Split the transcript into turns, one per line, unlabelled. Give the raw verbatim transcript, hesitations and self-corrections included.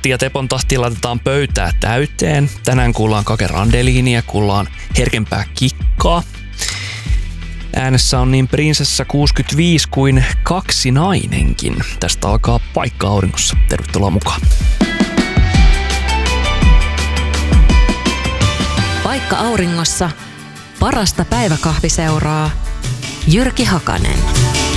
Matti ja Tepon tahtiin laitetaan pöytää täyteen. Tänään kuullaan Kake Randeliinia, kuullaan herkempää kikkaa. Äänessä on niin prinsessa kuusikymmentäviisi kuin kaksi nainenkin. Tästä alkaa Paikka auringossa. Tervetuloa mukaan.
Paikka auringossa. Parasta päiväkahviseuraa. Jyrki Hakanen.